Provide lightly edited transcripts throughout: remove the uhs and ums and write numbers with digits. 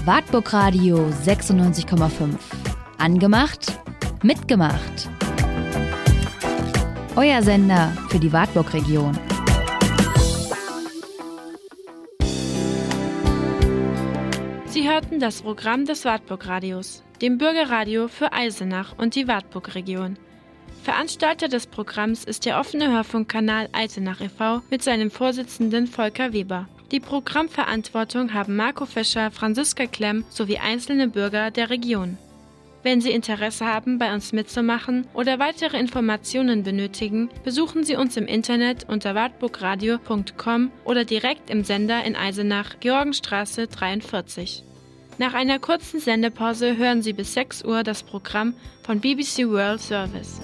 Wartburg Radio 96,5. Angemacht, mitgemacht. Euer Sender für die Wartburg-Region. Sie hörten das Programm des Wartburg-Radios, dem Bürgerradio für Eisenach und die Wartburg-Region. Veranstalter des Programms ist der offene Hörfunkkanal Eisenach e.V. mit seinem Vorsitzenden Volker Weber. Die Programmverantwortung haben Marco Fischer, Franziska Klemm sowie einzelne Bürger der Region. Wenn Sie Interesse haben, bei uns mitzumachen oder weitere Informationen benötigen, besuchen Sie uns im Internet unter wartburgradio.com oder direkt im Sender in Eisenach, Georgenstraße 43. Nach einer kurzen Sendepause hören Sie bis 6 Uhr das Programm von BBC World Service.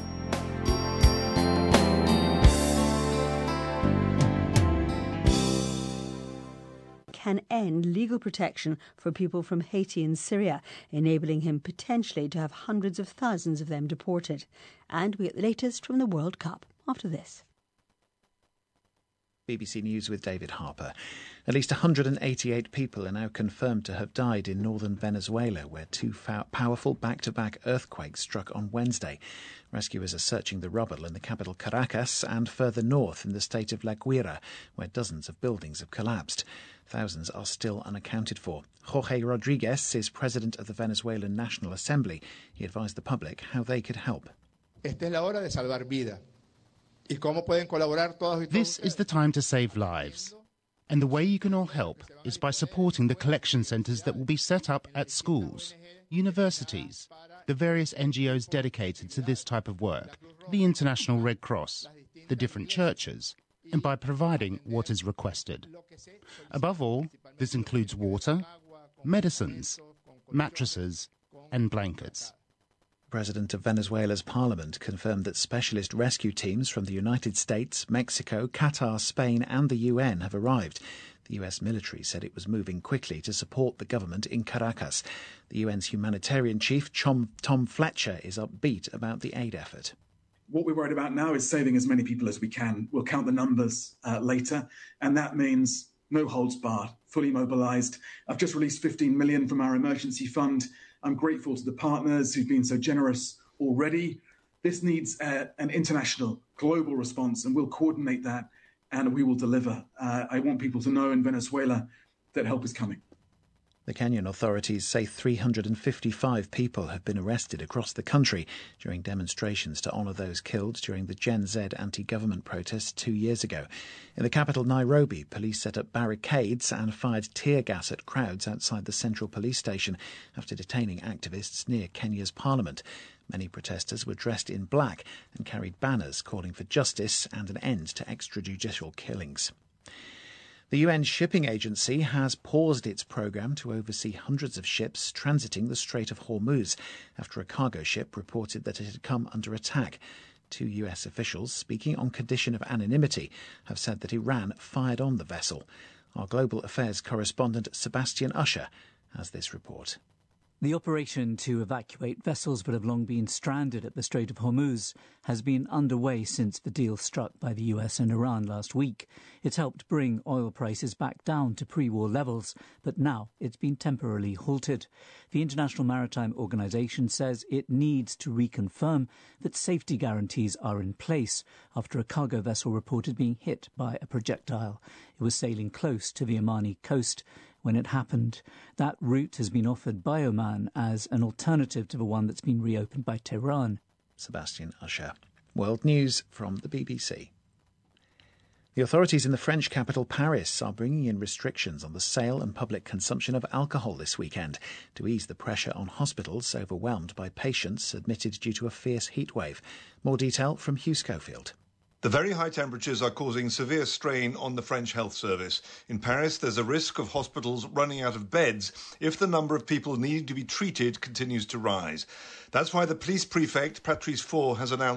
Can end legal protection for people from Haiti and Syria, enabling him potentially to have hundreds of thousands of them deported. And we get the latest from the World Cup after this. BBC News with David Harper. At least 188 people are now confirmed to have died in northern Venezuela, where two powerful back-to-back earthquakes struck on Wednesday. Rescuers are searching the rubble in the capital Caracas and further north in the state of La Guaira, where dozens of buildings have collapsed. Thousands are still unaccounted for. Jorge Rodriguez is president of the Venezuelan National Assembly. He advised the public how they could help. Esta es la hora de salvar vida. This is the time to save lives. And the way you can all help is by supporting the collection centres that will be set up at schools, universities, the various NGOs dedicated to this type of work, the International Red Cross, the different churches, and by providing what is requested. Above all, this includes water, medicines, mattresses, and blankets. The President of Venezuela's parliament confirmed that specialist rescue teams from the United States, Mexico, Qatar, Spain and the UN have arrived. The US military said it was moving quickly to support the government in Caracas. The UN's humanitarian chief, Tom Fletcher, is upbeat about the aid effort. What we're worried about now is saving as many people as we can. We'll count the numbers later, and that means no holds barred, fully mobilised. I've just released $15 million from our emergency fund. I'm grateful to the partners who've been so generous already. This needs an international, global response, and we'll coordinate that, and we will deliver. I want people to know in Venezuela that help is coming. The Kenyan authorities say 355 people have been arrested across the country during demonstrations to honour those killed during the Gen Z anti-government protests 2 years ago. In the capital, Nairobi, police set up barricades and fired tear gas at crowds outside the central police station after detaining activists near Kenya's parliament. Many protesters were dressed in black and carried banners calling for justice and an end to extrajudicial killings. The UN Shipping Agency has paused its programme to oversee hundreds of ships transiting the Strait of Hormuz after a cargo ship reported that it had come under attack. Two US officials, speaking on condition of anonymity, have said that Iran fired on the vessel. Our global affairs correspondent Sebastian Usher has this report. The operation to evacuate vessels that have long been stranded at the Strait of Hormuz has been underway since the deal struck by the US and Iran last week. It's helped bring oil prices back down to pre-war levels, but now it's been temporarily halted. The International Maritime Organization says it needs to reconfirm that safety guarantees are in place after a cargo vessel reported being hit by a projectile. It was sailing close to the Omani coast when it happened. That route has been offered by Oman as an alternative to the one that's been reopened by Tehran. Sebastian Usher. World News from the BBC. The authorities in the French capital Paris are bringing in restrictions on the sale and public consumption of alcohol this weekend to ease the pressure on hospitals overwhelmed by patients admitted due to a fierce heatwave. More detail from Hugh Schofield. The very high temperatures are causing severe strain on the French health service. In Paris, there's a risk of hospitals running out of beds if the number of people needing to be treated continues to rise. That's why the police prefect, Patrice Faure, has announced